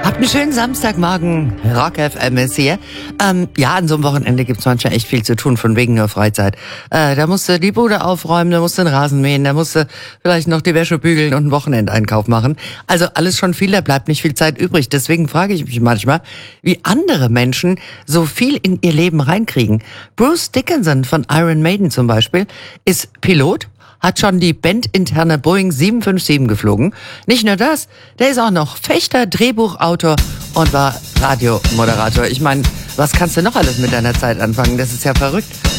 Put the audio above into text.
Habt einen schönen Samstagmorgen. Rock FM ist hier. Ja, an so einem Wochenende gibt's manchmal echt viel zu tun, von wegen der Freizeit. Da musst du die Bude aufräumen, da musst du den Rasen mähen, da musst du vielleicht noch die Wäsche bügeln und einen Wochenendeinkauf machen. Also alles schon viel, da bleibt nicht viel Zeit übrig. Deswegen frage ich mich manchmal, wie andere Menschen so viel in ihr Leben reinkriegen. Bruce Dickinson von Iron Maiden zum Beispiel ist Pilot, hat schon die bandinterne Boeing 757 geflogen. Nicht nur das, der ist auch noch Fechter, Drehbuchautor und war Radiomoderator. Ich meine, was kannst du noch alles mit deiner Zeit anfangen? Das ist ja verrückt.